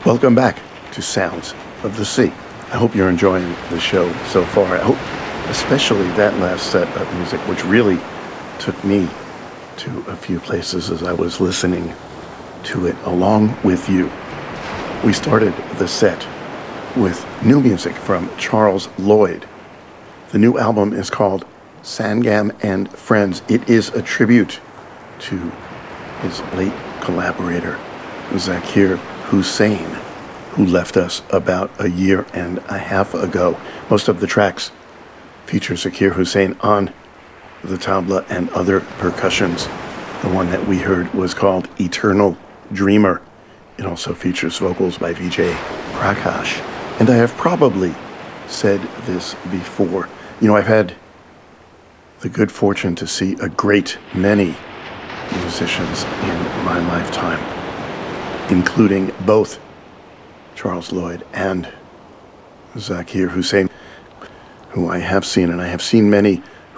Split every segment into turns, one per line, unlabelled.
Welcome back to Sounds of the Sea. I hope you're enjoying the show so far. I hope especially that last set of music, which really took me to a few places as I was listening to it along with you. We started the set with new music from Charles Lloyd. The new album is called Sangam and Friends. It is a tribute to his late collaborator, Zakir Hussain, who left us about a year and a half ago. Most of the tracks feature Zakir Hussain on the tabla and other percussions. The one that we heard was called Eternal Dreamer. It also features vocals by Vijay Prakash. And I have probably said this before. You know, I've had the good fortune to see a great many musicians in my lifetime, including both Charles Lloyd and Zakir Hussain, who I have seen, and I have seen many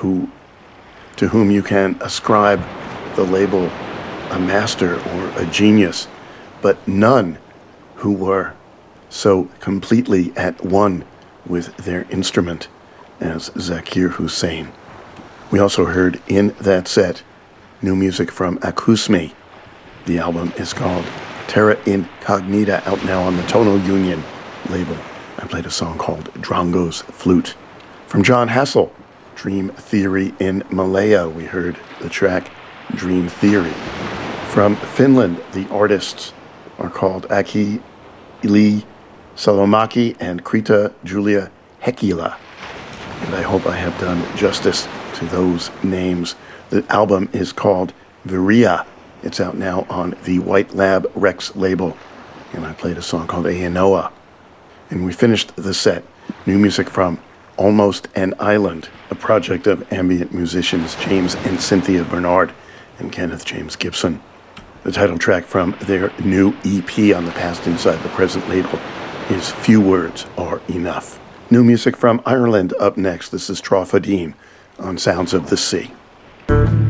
to whom you can ascribe the label a master or a genius, but none who were so completely at one with their instrument as Zakir Hussain. We also heard in that set new music from Acousme. The album is called Terra Incognita, out now on the Tonal Union label. I played a song called Drongo's Flute. From John Hassel, Dream Theory in Malaya, we heard the track Dream Theory. From Finland, the artists are called Aki Ili Salomaki and Krita Julia Hekila. And I hope I have done justice to those names. The album is called Viria. It's out now on the White Lab Rex label. And I played a song called Ayanoa. And we finished the set. New music from Almost an Island, a project of ambient musicians James and Cynthia Bernard and Kenneth James Gibson. The title track from their new EP on the Past Inside the Present label is Few Words Are Enough. New music from Ireland up next. This is Trophadine on Sounds of the Sea.